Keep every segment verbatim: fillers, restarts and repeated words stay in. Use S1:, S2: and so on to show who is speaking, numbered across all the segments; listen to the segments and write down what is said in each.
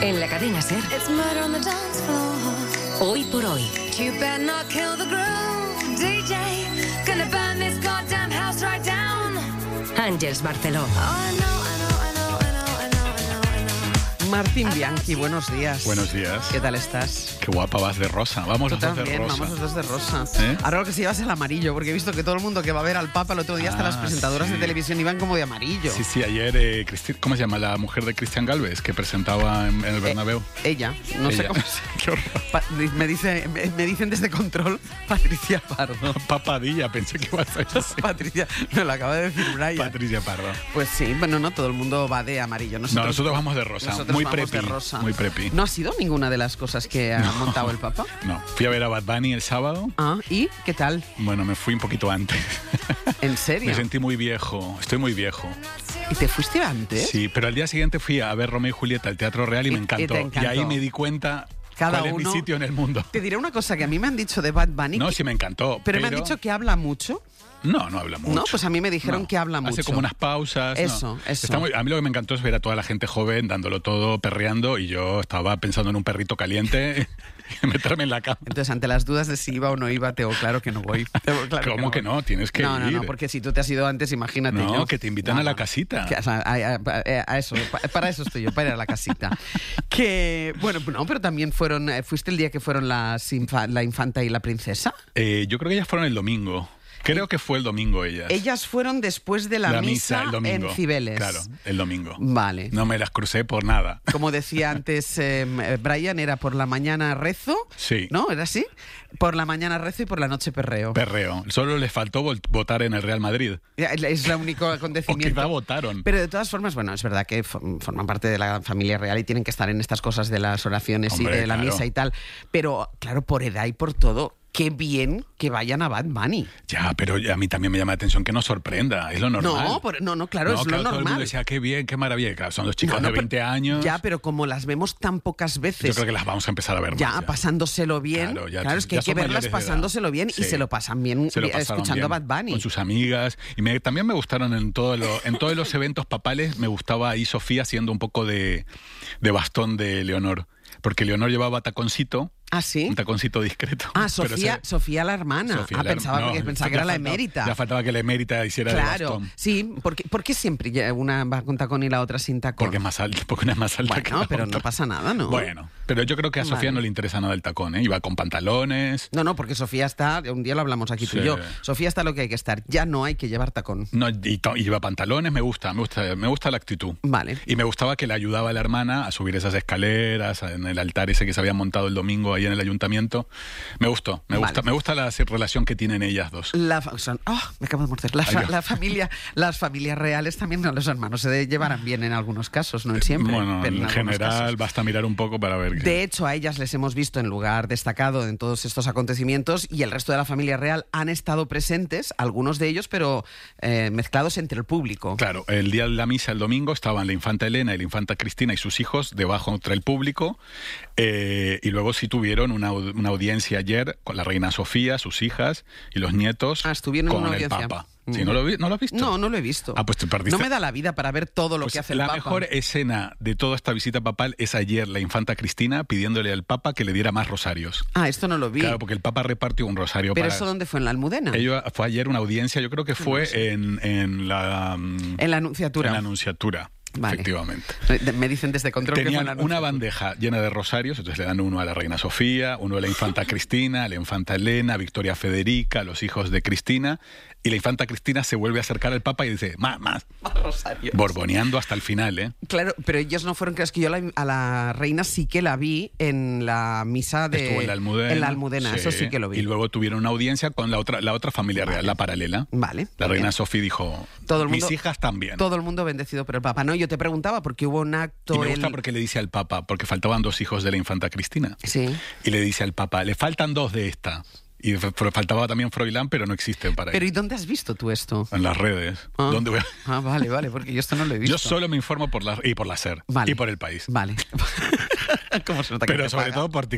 S1: En la cadena SER,
S2: It's murder on the dance floor.
S1: hoy por hoy.
S2: You better not kill the groove, D J. Gonna burn this goddamn house right down.
S1: Ángeles Barceló.
S2: Oh, I know, I know, I know, I know, I know, I know, I know.
S3: Martín Bianchi, buenos días.
S4: Buenos días.
S3: ¿Qué tal estás?
S4: Qué guapa vas de rosa. Vamos
S3: Tú
S4: los dos de
S3: también,
S4: rosa.
S3: vamos los dos de rosa.
S4: ¿Eh?
S3: Ahora lo que se lleva es el amarillo, porque he visto que todo el mundo que va a ver al Papa el otro día, hasta
S4: Ah,
S3: las presentadoras
S4: sí.
S3: de televisión iban como de amarillo.
S4: Sí, sí, ayer, eh, Cristi- ¿cómo se llama? La mujer de Cristian Galvez, que presentaba en, en el Bernabéu.
S3: Ella, no sé
S4: Ella.
S3: cómo se
S4: Qué horror.
S3: Pa- me, dice, me, me dicen desde control Patricia Pardo.
S4: Papadilla, pensé que iba a ser así.
S3: Patricia, me lo acaba de decir Brian.
S4: Patricia Pardo.
S3: Pues sí, bueno, no todo el mundo va de amarillo. Nosotros,
S4: No, nosotros vamos de rosa.
S3: nosotros
S4: Muy
S3: vamos
S4: preppy.
S3: de rosa.
S4: Muy preppy.
S3: ¿No ha sido ninguna de las cosas que ha montado el Papa?
S4: No, fui a ver a Bad Bunny el sábado.
S3: Ah, ¿y qué tal?
S4: Bueno, me fui un poquito antes.
S3: ¿En serio?
S4: Me sentí muy viejo. Estoy muy viejo.
S3: ¿Y te fuiste antes?
S4: Sí, pero al día siguiente fui a ver Romeo y Julieta al Teatro Real y,
S3: Y-
S4: me
S3: y
S4: encantó.
S3: te
S4: Y,
S3: encantó.
S4: ahí me di cuenta
S3: Cada
S4: cuál es
S3: uno-
S4: mi sitio en el mundo.
S3: Te diré una cosa que a mí me han dicho de Bad Bunny.
S4: No,
S3: que-
S4: sí me encantó.
S3: pero, me han dicho que habla mucho.
S4: No, no habla mucho.
S3: No, pues a mí me dijeron
S4: No.
S3: que habla mucho.
S4: Hace como unas pausas. no.
S3: Eso, eso.
S4: Está muy- a mí lo que me encantó es ver a toda la gente joven dándolo todo, perreando, y yo estaba pensando en un perrito caliente y meterme en la cama.
S3: Entonces, ante las dudas de si iba o no iba, tengo claro que no voy. Tengo claro
S4: ¿Cómo que
S3: voy.
S4: no? Tienes que
S3: no, no,
S4: ir.
S3: no, porque si tú te has ido antes, imagínate
S4: No,
S3: yo.
S4: que te invitan a la casita.
S3: Que, o sea, a, a- a- a eso, pa- para eso estoy yo, para ir a la casita. Que, bueno, no, pero también fueron, eh, ¿fuiste el día que fueron las infa- la infanta y la princesa?
S4: Eh, yo creo que ellas fueron el domingo. Creo que fue el domingo ellas.
S3: Ellas fueron después de la,
S4: misa, el domingo.
S3: en Cibeles.
S4: Claro, el domingo.
S3: Vale.
S4: No me las crucé por nada.
S3: Como decía antes eh, Brian, era por la mañana rezo,
S4: Sí.
S3: ¿no? ¿Era así? Por la mañana rezo y por la noche perreo.
S4: Perreo. Solo les faltó vol- votar en el Real Madrid.
S3: Es el único
S4: O
S3: acontecimiento.
S4: quizá votaron.
S3: Pero de todas formas, bueno, es verdad que for- forman parte de la familia real y tienen que estar en estas cosas de las oraciones
S4: Hombre,
S3: y de la
S4: claro.
S3: misa y tal. Pero, claro, por edad y por todo, qué bien que vayan a Bad Bunny.
S4: Ya, pero a mí también me llama la atención que nos sorprenda. Es lo normal.
S3: No, por- no, no, claro,
S4: No,
S3: es
S4: claro,
S3: lo
S4: todo el mundo
S3: normal.
S4: decía, qué bien, qué maravilla. Claro, son los chicos
S3: No, no,
S4: de veinte
S3: pero-
S4: años.
S3: Ya, pero como las vemos tan pocas veces.
S4: Yo creo que las vamos a empezar a ver
S3: Ya,
S4: más.
S3: pasándoselo bien.
S4: Claro,
S3: Claro,
S4: ya-
S3: es que
S4: ya
S3: hay que
S4: son
S3: verlas
S4: mayores de edad.
S3: pasándoselo bien y
S4: Sí.
S3: se lo pasan bien
S4: Se lo
S3: eh,
S4: pasaron
S3: escuchando
S4: bien
S3: a Bad Bunny.
S4: con sus amigas. Y me- también me gustaron en, todo lo- en todos los eventos papales, me gustaba ahí Sofía siendo un poco de, de bastón de Leonor. Porque Leonor llevaba taconcito,
S3: ¿Ah, sí?
S4: un taconcito discreto.
S3: Ah,
S4: pero
S3: Sofía,
S4: ese-
S3: Sofía la hermana.
S4: Sofía,
S3: ah,
S4: la-
S3: pensaba,
S4: no,
S3: porque pensaba que
S4: ya
S3: era la
S4: faltaba-
S3: emérita.
S4: Ya faltaba que la emérita hiciera de
S3: Claro,
S4: bastón.
S3: sí, porque, ¿por qué siempre ya una va con tacón y la otra sin tacón?
S4: Porque es más alta, porque una es más alta que
S3: Bueno,
S4: la
S3: pero
S4: otra.
S3: no pasa nada, ¿no?
S4: Bueno, pero yo creo que a Sofía
S3: Vale.
S4: no le interesa nada el tacón, ¿eh? Iba con pantalones.
S3: No, no, porque Sofía está, un día lo hablamos aquí tú y
S4: Sí.
S3: yo, Sofía está lo que hay que estar, ya no hay que llevar tacón.
S4: No, y, to- y lleva pantalones, me gusta, me gusta, me gusta la actitud.
S3: Vale.
S4: Y me gustaba que le ayudaba a la hermana a subir esas escaleras en el altar ese que se había montado el domingo ahí en el ayuntamiento. Me gustó, me gusta,
S3: Vale.
S4: me gusta la relación que tienen ellas dos.
S3: La, fa- son- oh, me acabo de morder. La, fa-
S4: Ay, yo.
S3: la familia, las familias reales también, no, los hermanos se llevarán bien en algunos casos, no en siempre.
S4: Bueno,
S3: pero
S4: en
S3: algunos
S4: general
S3: casos.
S4: basta mirar un poco para ver que...
S3: De hecho, a ellas les hemos visto en lugar destacado en todos estos acontecimientos y el resto de la familia real han estado presentes, algunos de ellos, pero eh, mezclados entre el público.
S4: Claro, el día de la misa, el domingo, estaban la infanta Elena y la infanta Cristina y sus hijos debajo entre el público, eh, y luego sí tuvieron una, au- una audiencia ayer con la reina Sofía, sus hijas y los nietos
S3: Ah, estuvieron en
S4: con
S3: una
S4: el
S3: audiencia.
S4: Papa.
S3: Mm.
S4: Sí, ¿no, lo, vi- ¿No lo has visto?
S3: No, no lo he visto.
S4: Ah, pues te perdiste.
S3: No me da la vida para ver todo lo
S4: Pues
S3: que hace el
S4: la
S3: Papa.
S4: mejor escena de toda esta visita papal es ayer la infanta Cristina pidiéndole al Papa que le diera más rosarios.
S3: Ah, esto no lo vi.
S4: Claro, porque el Papa repartió un rosario
S3: ¿Pero
S4: para...
S3: eso dónde fue? ¿En la Almudena?
S4: Ello fue ayer una audiencia, yo creo que fue en, en la... mm,
S3: En la Anunciatura.
S4: En la Anunciatura,
S3: Vale.
S4: efectivamente.
S3: De- Me dicen desde control que fue en
S4: Tenían
S3: la
S4: una
S3: Anunciatura.
S4: bandeja llena de rosarios, entonces le dan uno a la reina Sofía, uno a la infanta Cristina, a la infanta Elena, a Victoria Federica, a los hijos de Cristina, y la infanta Cristina se vuelve a acercar al Papa y dice, más, más,
S3: Más rosarios.
S4: borboneando hasta el final, ¿eh?
S3: Claro, pero ellos no fueron, creo que yo la- a la reina sí que la vi en la misa de...
S4: Estuvo en la Almudena.
S3: En la Almudena, eso sí que lo vi.
S4: Y luego tuvieron una audiencia con la otra, la otra familia real, la paralela.
S3: Vale.
S4: La
S3: muy
S4: reina
S3: bien.
S4: Sofía dijo,
S3: Todo el mundo-
S4: mis hijas también.
S3: Todo el mundo bendecido por el Papa. No, yo te preguntaba porque hubo un acto...
S4: Y me gusta
S3: el-
S4: porque le dice al Papa, porque faltaban dos hijos de la infanta Cristina.
S3: Sí.
S4: Y le dice al Papa, le faltan dos de esta. Y f- faltaba también Froilán, pero no existe para
S3: Pero
S4: él.
S3: ¿y dónde has visto tú esto?
S4: En las redes.
S3: Ah.
S4: ¿Dónde voy a-
S3: Ah, vale, vale, porque yo esto no lo he visto.
S4: Yo solo me informo por la, y por la SER.
S3: Vale.
S4: Y por El País.
S3: Vale. ¿Cómo se nota que
S4: Pero
S3: te
S4: sobre
S3: paga?
S4: todo por TikTok.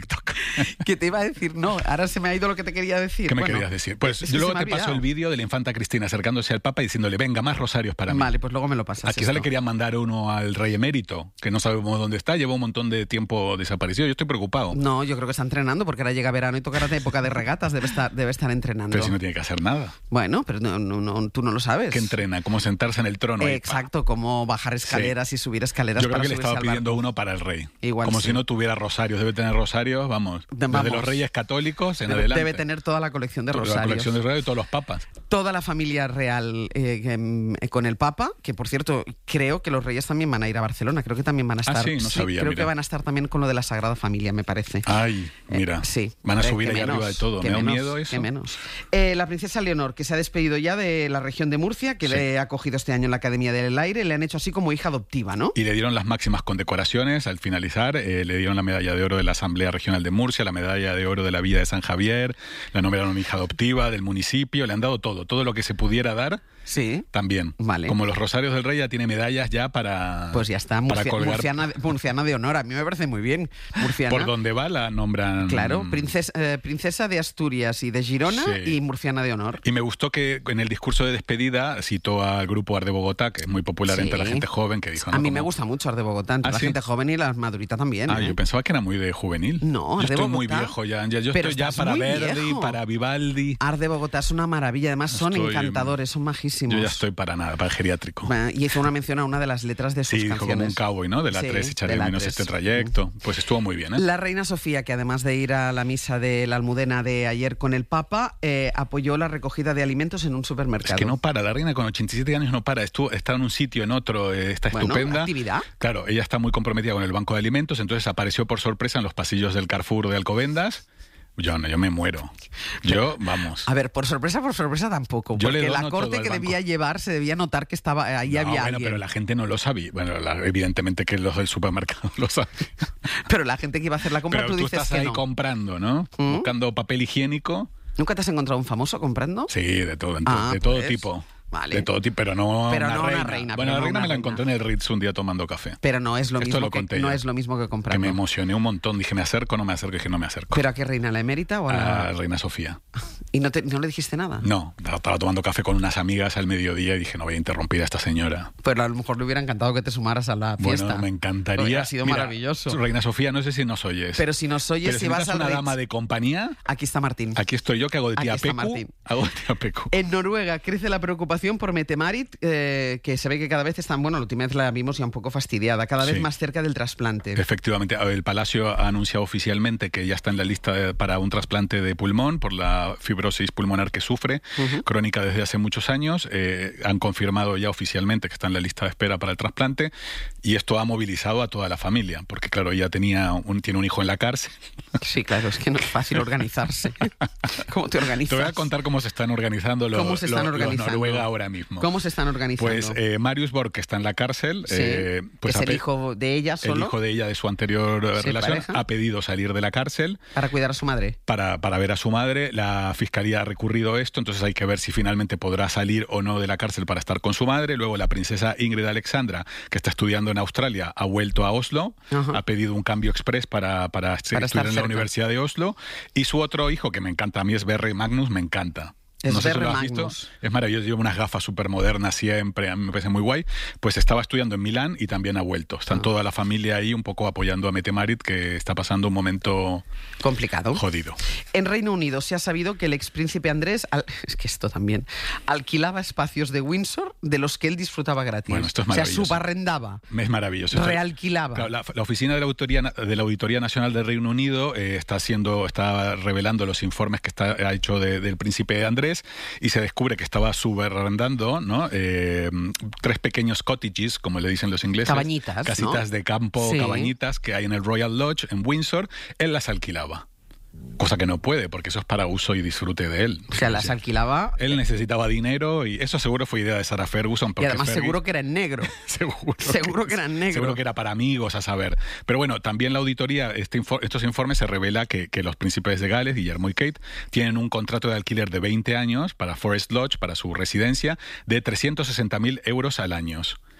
S3: ¿Qué te iba a decir? No, ahora se me ha ido lo que te quería decir.
S4: ¿Qué me
S3: Bueno,
S4: querías decir? Pues
S3: es que
S4: luego
S3: se me
S4: te
S3: ha
S4: paso
S3: olvidado.
S4: el vídeo de la infanta Cristina acercándose al Papa y diciéndole, venga, más rosarios para mí.
S3: Vale, pues luego me lo pasas.
S4: A quizá
S3: esto.
S4: le querían mandar uno al rey emérito, que no sabemos dónde está, lleva un montón de tiempo desaparecido. Yo estoy preocupado.
S3: No, yo creo que está entrenando porque ahora llega verano y tocará de época de regatas, debe estar, debe estar entrenando.
S4: Pero si no tiene que hacer nada.
S3: Bueno, pero no, no, no, tú no lo sabes.
S4: ¿Qué entrena? ¿Cómo sentarse en el trono?
S3: Eh,
S4: ahí,
S3: exacto, cómo bajar escaleras y subir escaleras
S4: Yo creo
S3: para
S4: que le
S3: subirse
S4: estaba
S3: al
S4: pidiendo
S3: barco.
S4: uno para el rey.
S3: Igual
S4: Como
S3: sí.
S4: si no tuviera rosarios. Debe tener rosarios, vamos.
S3: De-
S4: Desde
S3: vamos.
S4: los reyes católicos en
S3: Debe,
S4: adelante.
S3: debe tener toda la colección de
S4: Toda
S3: rosarios.
S4: La colección de rosarios de todos los papas.
S3: Toda la familia real eh, em, eh, con el Papa, que por cierto, creo que los reyes también van a ir a Barcelona, creo que también van a estar.
S4: Ah, sí, no sabía,
S3: creo
S4: mira.
S3: que van a estar también con lo de la Sagrada Familia, me parece.
S4: Ay, mira.
S3: Eh, sí.
S4: Van a
S3: Eh,
S4: subir
S3: qué
S4: ahí
S3: menos,
S4: arriba de todo.
S3: qué
S4: Me da
S3: menos,
S4: miedo eso.
S3: qué menos. Eh, la princesa Leonor, que se ha despedido ya de la región de Murcia, que
S4: Sí.
S3: le ha acogido este año en la Academia del Aire, le han hecho así como hija adoptiva, ¿no?
S4: Y le dieron las máximas condecoraciones al finalizar. Eh, le dieron la medalla de oro de la Asamblea Regional de Murcia, la medalla de oro de la Villa de San Javier, la nombraron hija adoptiva del municipio, le han dado todo, todo lo que se pudiera dar.
S3: Sí.
S4: También.
S3: Vale.
S4: Como los Rosarios del Rey ya tiene medallas ya para.
S3: Pues ya está,
S4: para
S3: Murcia-
S4: colgar.
S3: murciana, murciana de honor. A mí me parece muy bien. Murciana.
S4: Por donde va la nombran.
S3: Claro, princesa, eh, princesa de Asturias y de Girona
S4: Sí.
S3: y murciana de honor.
S4: Y me gustó que en el discurso de despedida citó al grupo Art de Bogotá, que es muy popular
S3: Sí.
S4: entre la gente joven, que dijo.
S3: A
S4: ¿no?
S3: mí
S4: Como-
S3: me gusta mucho Art de Bogotá, entre
S4: ¿Ah,
S3: la
S4: sí?
S3: gente joven y la madurita también.
S4: Ah,
S3: ¿eh?
S4: yo pensaba que era muy de juvenil.
S3: No,
S4: yo
S3: Art de
S4: estoy muy
S3: Bogotá.
S4: viejo ya. ya- Yo
S3: Pero
S4: estoy ya
S3: estás
S4: para
S3: muy
S4: Verdi,
S3: viejo.
S4: para Vivaldi.
S3: Art de Bogotá es una maravilla, además son
S4: Estoy-
S3: encantadores, son majísimos.
S4: Yo ya estoy para nada, para el geriátrico.
S3: Va, Y hizo una mención a una de las letras de sus
S4: Sí, dijo como
S3: canciones.
S4: un cowboy, ¿no? De la
S3: Sí,
S4: tres, echaré
S3: de la
S4: menos
S3: tres.
S4: este trayecto. Pues estuvo muy bien, ¿eh?
S3: La reina Sofía, que además de ir a la misa de la Almudena de ayer con el Papa, eh, apoyó la recogida de alimentos en un supermercado.
S4: Es que no para, la reina con ochenta y siete años no para, estuvo, está en un sitio, en otro, eh, está
S3: Bueno,
S4: estupenda.
S3: actividad.
S4: Claro, ella está muy comprometida con el Banco de Alimentos, entonces apareció por sorpresa en los pasillos del Carrefour de Alcobendas. Yo no, yo me muero. Yo, vamos.
S3: A ver, por sorpresa, por sorpresa tampoco.
S4: Yo le
S3: Porque la
S4: dono
S3: corte
S4: todo
S3: que
S4: al
S3: debía
S4: banco.
S3: llevar se debía notar que estaba ahí
S4: No,
S3: había
S4: bueno,
S3: alguien.
S4: pero la gente no lo sabía. Bueno, la- evidentemente que los del supermercado lo saben.
S3: Pero la gente que iba a hacer la compra,
S4: Pero
S3: tú,
S4: tú
S3: dices
S4: estás
S3: que
S4: ahí
S3: no.
S4: comprando, ¿no?
S3: ¿Mm?
S4: Buscando papel higiénico.
S3: ¿Nunca te has encontrado un famoso comprando?
S4: Sí, de todo, en to-
S3: Ah,
S4: de todo
S3: pues,
S4: tipo.
S3: vale.
S4: De todo tipo, pero no
S3: Pero
S4: una
S3: no una
S4: reina.
S3: reina,
S4: Bueno,
S3: pero
S4: la
S3: no
S4: reina
S3: una
S4: me la
S3: reina.
S4: encontré en el Ritz un día tomando café.
S3: Pero no es lo
S4: Esto
S3: mismo
S4: lo
S3: que
S4: conté
S3: no
S4: ya.
S3: es lo mismo que
S4: Que
S3: comprando.
S4: me emocioné un montón. Dije, ¿me acerco o no me acerco? Y dije, no me acerco.
S3: ¿Pero a qué reina? ¿A la emérita o a la...?
S4: A Reina Sofía.
S3: ¿Y no, te- no le dijiste nada?
S4: No, estaba tomando café con unas amigas al mediodía y dije, no voy a interrumpir a esta señora.
S3: Pues a lo mejor le hubiera encantado que te sumaras a la fiesta.
S4: Bueno, me encantaría.
S3: Hubiera sido
S4: Mira,
S3: maravilloso.
S4: Reina Sofía, no sé si nos oyes.
S3: Pero si nos oyes,
S4: Pero
S3: si
S4: si
S3: vas
S4: necesitas
S3: al
S4: una
S3: Ritz,
S4: dama de compañía,
S3: aquí está Martín.
S4: aquí estoy yo que hago de
S3: Aquí
S4: tía
S3: está
S4: Pecu.
S3: Martín.
S4: Hago de tía Pecu.
S3: En Noruega crece la preocupación por Metemarit, eh, que se ve que cada vez están, bueno, la última vez la vimos ya un poco fastidiada, cada vez
S4: Sí.
S3: más cerca del trasplante.
S4: Efectivamente, el Palacio ha anunciado oficialmente que ya está en la lista de- para un trasplante de pulmón por la fibrosis pulmonar que sufre,
S3: Ujú.
S4: crónica desde hace muchos años. Eh, han confirmado ya oficialmente que está en la lista de espera para el trasplante y esto ha movilizado a toda la familia, porque claro, ella tenía un, tiene un hijo en la cárcel.
S3: Sí, claro, es que no es fácil organizarse. ¿Cómo te organizas?
S4: Te voy a contar cómo se están organizando los,
S3: ¿Cómo se están
S4: los- los
S3: organizando?
S4: Noruega ahora mismo.
S3: ¿Cómo se están organizando?
S4: Pues eh, Marius Borg, que está en la cárcel,
S3: Sí,
S4: eh, pues
S3: es
S4: ha
S3: el
S4: pe-
S3: hijo de ella
S4: el
S3: solo
S4: hijo de ella de su anterior eh,
S3: Sí,
S4: relación,
S3: pareja.
S4: ha pedido salir de la cárcel
S3: para cuidar a su madre.
S4: para, para ver a su madre. La fiscalía ha recurrido a esto, entonces hay que ver si finalmente podrá salir o no de la cárcel para estar con su madre. Luego la princesa Ingrid Alexandra, que está estudiando en Australia, ha vuelto a Oslo,
S3: Ajá.
S4: ha pedido un cambio express para, para, estudiar
S3: estar
S4: en la
S3: cerca.
S4: Universidad de Oslo. Y su otro hijo, que me encanta, a mí es Berre Magnus, me encanta.
S3: Es
S4: No sé si
S3: Berre
S4: lo has visto.
S3: Magnus.
S4: Es maravilloso, lleva unas gafas súper modernas siempre, a mí me parece muy guay. Pues estaba estudiando en Milán y también ha vuelto. Están
S3: Ah.
S4: toda la familia ahí un poco apoyando a Metemarit, que está pasando un momento
S3: Complicado.
S4: jodido.
S3: En Reino Unido se ha sabido que el expríncipe Andrés, al- es que esto también, alquilaba espacios de Windsor de los que él disfrutaba gratis.
S4: Bueno, esto es
S3: o sea,
S4: maravilloso.
S3: subarrendaba,
S4: Es maravilloso. Esto-
S3: realquilaba.
S4: Claro, la, la oficina de la Auditoría, de la Auditoría Nacional del Reino Unido eh, está haciendo, está revelando los informes que está, ha hecho de- del príncipe Andrés y se descubre que estaba subarrendando, ¿no? Eh, tres pequeños cottages, como le dicen los ingleses.
S3: Cabañitas,
S4: Casitas
S3: ¿no?
S4: de campo,
S3: Sí.
S4: cabañitas que hay en el Royal Lodge en Windsor. Él las alquilaba. Cosa que no puede, porque eso es para uso y disfrute de él.
S3: O sea, las alquilaba
S4: Él necesitaba dinero y eso seguro fue idea de Sarah Ferguson.
S3: y
S4: porque
S3: además
S4: Fergie-
S3: seguro que era en negro.
S4: Seguro,
S3: Seguro que eran negros.
S4: Seguro que era para amigos, a saber. Pero bueno, también la auditoría, este info- estos informes se revela que, que los príncipes de Gales, Guillermo y Kate, tienen un contrato de alquiler de veinte años para Forest Lodge, para su residencia, de trescientos sesenta mil euros al año.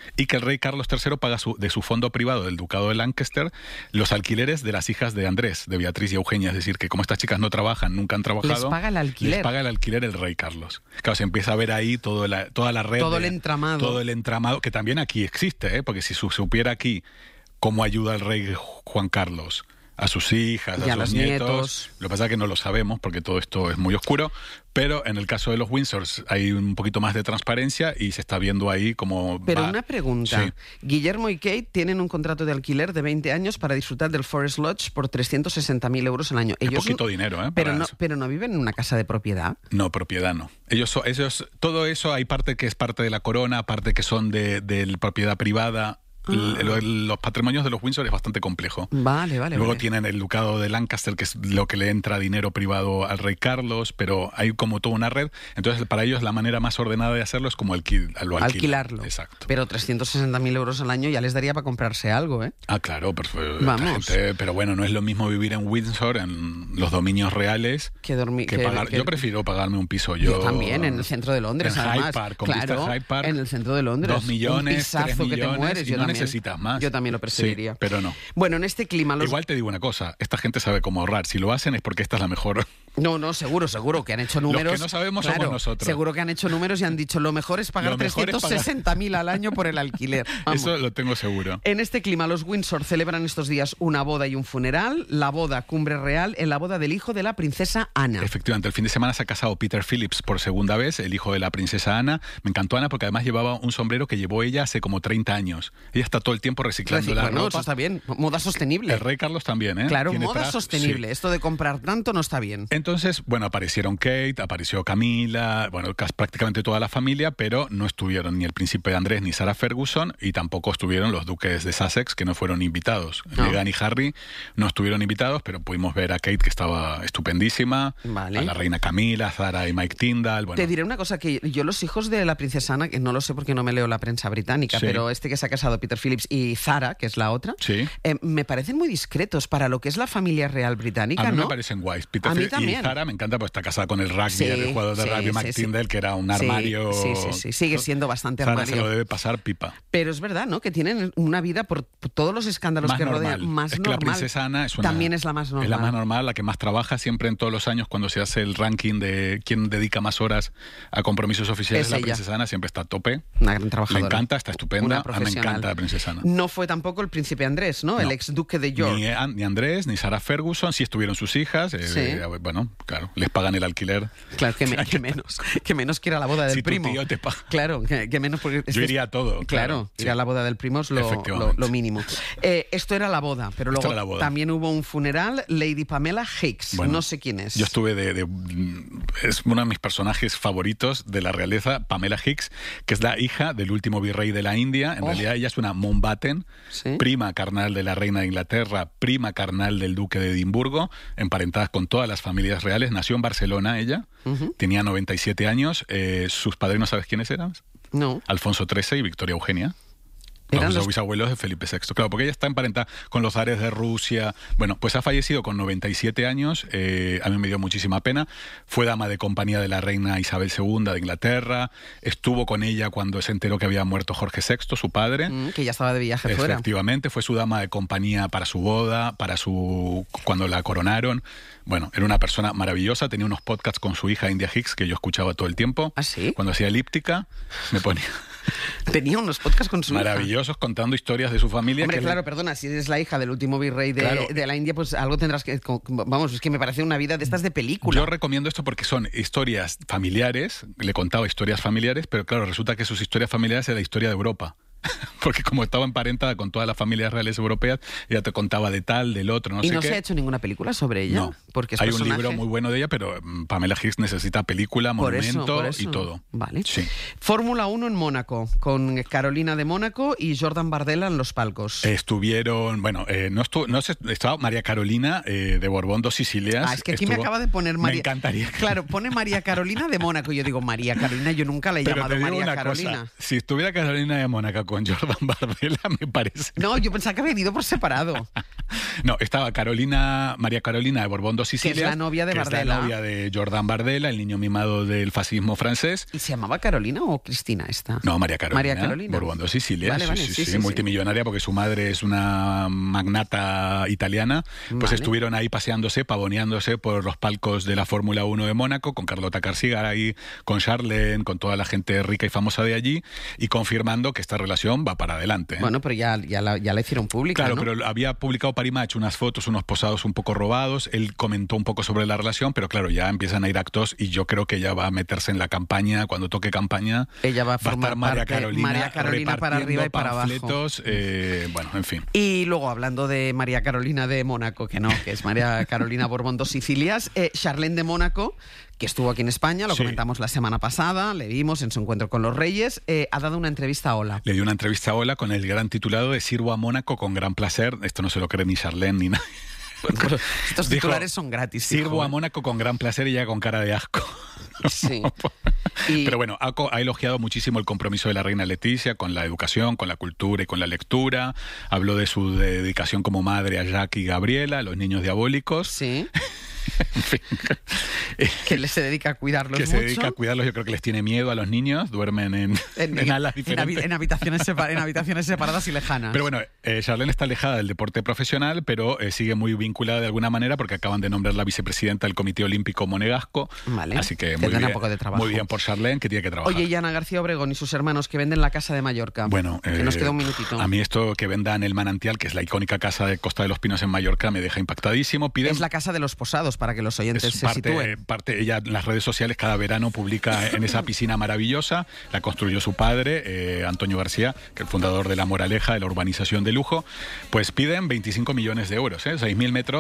S4: y que el rey Carlos tercero paga su, de su fondo privado del ducado de Lancaster los alquileres de las hijas de Andrés, de Beatriz y Eugenia. Es decir, que como estas chicas no trabajan, nunca han trabajado...
S3: Les paga el alquiler.
S4: Les paga el alquiler el rey Carlos. Claro, se empieza a ver ahí todo la, toda la red.
S3: Todo
S4: de,
S3: el entramado.
S4: Todo el entramado, que también aquí existe, ¿eh? Porque si se supiera aquí cómo ayuda el rey Juan Carlos a sus hijas,
S3: y
S4: a,
S3: a
S4: sus
S3: los
S4: nietos.
S3: nietos.
S4: Lo que pasa es que no lo sabemos porque todo esto es muy oscuro, pero en el caso de los Windsors hay un poquito más de transparencia y se está viendo ahí cómo
S3: Pero
S4: va.
S3: una pregunta.
S4: Sí.
S3: Guillermo y Kate tienen un contrato de alquiler de veinte años para disfrutar del Forest Lodge por trescientos sesenta mil euros al año.
S4: Es
S3: Ellos
S4: poquito dinero, ¿eh?
S3: Pero
S4: Para
S3: no,
S4: eso.
S3: pero no viven en una casa de propiedad.
S4: No, propiedad no. Ellos, son- ellos, todo eso hay parte que es parte de la corona, parte que son de, de la propiedad privada.
S3: Ah.
S4: L- lo- los patrimonios de los Windsor es bastante complejo.
S3: Vale, vale.
S4: Luego
S3: vale.
S4: tienen el ducado de Lancaster, que es lo que le entra dinero privado al rey Carlos, pero hay como toda una red. Entonces, para ellos la manera más ordenada de hacerlo es como alquil- lo alquilan.
S3: Alquilarlo.
S4: Exacto.
S3: Pero trescientos sesenta mil euros al año ya les daría para comprarse algo, ¿eh?
S4: Ah, claro, perfecto.
S3: Vamos.
S4: Pero bueno, no es lo mismo vivir en Windsor, en los dominios reales,
S3: Que dormir.
S4: que
S3: que-
S4: pagar.
S3: que-
S4: Yo prefiero pagarme un piso
S3: Yo
S4: yo.
S3: también, en el centro de Londres,
S4: en
S3: además.
S4: Hyde Park, con vista
S3: claro,
S4: a Hyde Park.
S3: en el centro de Londres.
S4: Dos millones,
S3: un pisazo
S4: tres
S3: que te
S4: millones,
S3: mueres.
S4: y
S3: Yo
S4: no
S3: también.
S4: necesitas más.
S3: Yo también lo preferiría.
S4: Sí, pero no.
S3: Bueno, en este clima... Los...
S4: Igual te digo una cosa, esta gente sabe cómo ahorrar. Si lo hacen es porque esta es la mejor.
S3: No, no, seguro, seguro que han hecho
S4: Los que
S3: números.
S4: no sabemos somos
S3: Claro,
S4: nosotros.
S3: Seguro que han hecho números y han dicho lo mejor es pagar
S4: Lo mejor es
S3: trescientos sesenta mil al año por el alquiler. Vamos.
S4: Eso lo tengo seguro.
S3: En este clima, los Windsor celebran estos días una boda y un funeral. La boda, cumbre real, en la boda del hijo de la princesa Ana.
S4: Efectivamente, el fin de semana se ha casado Peter Phillips por segunda vez, el hijo de la princesa Ana. Me encantó Ana porque además llevaba un sombrero que llevó ella hace como treinta años. Ella está todo el tiempo reciclando
S3: Recicla,
S4: la
S3: no,
S4: ropa.
S3: eso está bien. Moda sostenible.
S4: El rey Carlos también, ¿eh?
S3: Claro,
S4: Tiene
S3: moda
S4: traje-
S3: sostenible.
S4: sí.
S3: Esto de comprar tanto no está bien.
S4: Entonces, bueno, aparecieron Kate, apareció Camila, bueno, casi prácticamente toda la familia, pero no estuvieron ni el príncipe Andrés ni Sarah Ferguson y tampoco estuvieron los duques de Sussex, que no fueron invitados.
S3: No.
S4: Meghan y Harry no estuvieron invitados, pero pudimos ver a Kate, que estaba estupendísima,
S3: Vale.
S4: a la reina Camila, Zara y Mike Tyndall. Bueno,
S3: Te diré una cosa, que yo los hijos de la princesa Ana, que no lo sé porque no me leo la prensa británica,
S4: Sí.
S3: pero este que se ha casado, Peter Phillips, y Zara, que es la otra,
S4: Sí.
S3: eh, me parecen muy discretos para lo que es la familia real británica,
S4: a mí
S3: ¿no?
S4: me parecen guays. Peter
S3: A mí
S4: Phillips
S3: también.
S4: y Zara me encanta porque está casada con el rugby,
S3: Sí,
S4: el jugador de
S3: sí,
S4: rugby
S3: sí,
S4: Mike
S3: sí.
S4: Tyndall, que era un
S3: Sí,
S4: armario.
S3: sí, sí, sí, sigue siendo bastante
S4: Zara
S3: armario.
S4: se lo debe pasar pipa.
S3: Pero es verdad, ¿no? Que tienen una vida por por todos los escándalos
S4: Más
S3: que
S4: normal.
S3: rodean más
S4: es que la
S3: normal.
S4: princesa Ana es una-
S3: También es la más normal.
S4: Es la más normal, la que más trabaja siempre en todos los años cuando se hace el ranking de quién dedica más horas a compromisos oficiales.
S3: Es
S4: La
S3: ella.
S4: princesa Ana siempre está a tope.
S3: Una gran
S4: Me
S3: trabajadora.
S4: encanta, está
S3: Una
S4: estupenda. A mí me
S3: profesional.
S4: encanta la princesa Ana.
S3: No fue tampoco el príncipe Andrés, ¿no? El
S4: No.
S3: ex duque de York.
S4: Ni, An- ni Andrés, ni Sarah Ferguson, sí estuvieron sus hijas. eh,
S3: Sí.
S4: eh, bueno, claro, les pagan el alquiler.
S3: Claro, que, me- que menos. Que menos que ir a la boda del
S4: Si tu
S3: primo.
S4: tío te paga.
S3: Claro, que, que menos porque...
S4: Yo iría a todo.
S3: Claro,
S4: Claro,
S3: ir
S4: sí.
S3: a la boda del primo es lo, lo,
S4: Efectivamente.
S3: lo mínimo. Eh, esto era la boda, pero
S4: Esto
S3: luego
S4: era la boda.
S3: también hubo un funeral. Lady Pamela Hicks,
S4: Bueno,
S3: no sé quién es.
S4: Yo estuve de, de- Es uno de mis personajes favoritos de la realeza, Pamela Hicks, que es la hija del último virrey de la India. En
S3: Oh.
S4: realidad ella es una Mountbatten,
S3: Sí.
S4: prima carnal de la reina de Inglaterra, prima carnal del duque de Edimburgo, emparentada con todas las familias reales. Nació en Barcelona ella,
S3: Ujú.
S4: tenía noventa y siete años. Eh, sus padrinos, ¿sabes quiénes eran?
S3: No.
S4: Alfonso trece y Victoria Eugenia.
S3: Eran
S4: Los
S3: los-
S4: bisabuelos de Felipe sexto. Claro, porque ella está emparentada con los zares de Rusia. Bueno, pues ha fallecido con noventa y siete años. Eh, a mí me dio muchísima pena. Fue dama de compañía de la reina Isabel segunda de Inglaterra. Estuvo con ella cuando se enteró que había muerto Jorge sexto, su padre.
S3: Mm, que ya estaba de viaje fuera.
S4: Efectivamente, fue su dama de compañía para su boda, para su cuando la coronaron. Bueno, era una persona maravillosa. Tenía unos podcasts con su hija India Hicks que yo escuchaba todo el tiempo.
S3: ¿Ah, sí?
S4: Cuando hacía elíptica, me ponía
S3: Tenía unos podcasts con su hija.
S4: maravillosos contando historias de su familia.
S3: Hombre,
S4: que le-
S3: claro, perdona, si eres la hija del último virrey de,
S4: Claro.
S3: de la India, pues algo tendrás que... co- Vamos, es que me parece una vida de estas de película.
S4: Yo recomiendo esto porque son historias familiares, le contaba historias familiares, pero claro, resulta que sus historias familiares era la historia de Europa. Porque como estaba emparentada con todas las familias reales europeas, ella te contaba de tal, del otro, no
S3: ¿Y
S4: sé
S3: no
S4: qué.
S3: se ha hecho ninguna película sobre ella?
S4: No,
S3: Porque es
S4: hay
S3: personaje...
S4: un libro muy bueno de ella, pero mm, Pamela Hicks necesita película,
S3: Por eso,
S4: monumento
S3: por eso.
S4: y todo.
S3: Vale.
S4: Sí.
S3: Fórmula uno en Mónaco, con Carolina de Mónaco y Jordan Bardella en los palcos.
S4: Estuvieron, bueno, eh, no estuvo, no sé, estaba María Carolina eh, de Borbón dos Sicilias.
S3: Ah, es que aquí me
S4: Estuvo-
S3: acaba de poner María...
S4: Me encantaría.
S3: Claro, pone María Carolina de Mónaco. Y yo digo, María Carolina, yo nunca la he
S4: Pero
S3: llamado
S4: te digo
S3: María
S4: una
S3: Carolina.
S4: cosa, si estuviera Carolina de Mónaco con Jordan Bardella, me parece.
S3: No, yo pensaba que había ido por separado.
S4: No, estaba Carolina, María Carolina de Borbón dos Sicilias.
S3: Que es la novia de
S4: que
S3: Bardella.
S4: Es la novia de Jordan Bardella, el niño mimado del fascismo francés.
S3: ¿Y se llamaba Carolina o Cristina esta?
S4: No, María Carolina.
S3: María Carolina.
S4: Borbón dos Sicilias.
S3: Vale, vale,
S4: sí, sí,
S3: sí,
S4: sí,
S3: sí,
S4: multimillonaria porque su madre es una magnata italiana. Pues
S3: Vale.
S4: estuvieron ahí paseándose, pavoneándose por los palcos de la Fórmula uno de Mónaco, con Carlota Carcigaray, con Charlene, con toda la gente rica y famosa de allí, y confirmando que esta relación va para adelante. ¿eh?
S3: Bueno, pero ya, ya, la, ya la hicieron pública,
S4: Claro,
S3: ¿no?
S4: pero había publicado Parimach unas fotos, unos posados un poco robados. Él comentó un poco sobre la relación, pero claro, ya empiezan a ir actos y yo creo que ella va a meterse en la campaña. Cuando toque campaña,
S3: Ella va a formar
S4: estar María
S3: parte-
S4: Carolina,
S3: María Carolina para arriba y para abajo.
S4: panfletos, eh, bueno, en fin.
S3: Y luego, hablando de María Carolina de Mónaco, que no, que es María Carolina Borbón dos Sicilias, eh, Charlene de Mónaco, que estuvo aquí en España, lo
S4: Sí.
S3: comentamos la semana pasada, le vimos en su encuentro con los Reyes, eh, ha dado una entrevista a Hola.
S4: Le dio una entrevista a Hola con el gran titulado de Sirvo a Mónaco con gran placer. Esto no se lo cree ni Charlene ni nadie.
S3: Pero estos
S4: Dijo,
S3: titulares son gratis.
S4: Sirvo
S3: hijo,
S4: a
S3: ¿eh?
S4: Mónaco con gran placer y ya con cara de asco.
S3: Sí. Y-
S4: Pero bueno, ha, co- ha elogiado muchísimo el compromiso de la reina Leticia con la educación, con la cultura y con la lectura. Habló de su dedicación como madre a Jack y Gabriela, a los niños diabólicos.
S3: Sí,
S4: En fin.
S3: que le se dedica a cuidarlos
S4: que
S3: mucho.
S4: se dedica a cuidarlos. Yo creo que les tiene miedo a los niños. Duermen en, en, alas
S3: en
S4: diferentes.
S3: habi- en habitaciones separ- en habitaciones separadas y lejanas.
S4: Pero bueno, eh, Charlene está alejada del deporte profesional, pero eh, sigue muy vinculada de alguna manera porque acaban de nombrar la vicepresidenta del Comité Olímpico Monegasco.
S3: Vale.
S4: Así que muy
S3: Tendrá
S4: bien,
S3: un poco de trabajo.
S4: muy bien por Charlene, que tiene que trabajar.
S3: Oye, y Ana García Obregón y sus hermanos que venden la casa de Mallorca.
S4: Bueno,
S3: que
S4: eh,
S3: nos queda un minutito.
S4: A mí esto que vendan el Manantial, que es la icónica casa de Costa de los Pinos en Mallorca, me deja impactadísimo. Piden,
S3: Es la casa de los posados, para que los oyentes
S4: es
S3: se
S4: parte,
S3: sitúen.
S4: parte, ella en las redes sociales cada verano publica en esa piscina maravillosa. La construyó su padre, eh, Antonio García, que es el fundador de La Moraleja, de la urbanización de lujo. Pues piden veinticinco millones de euros, ¿eh? seis mil metros.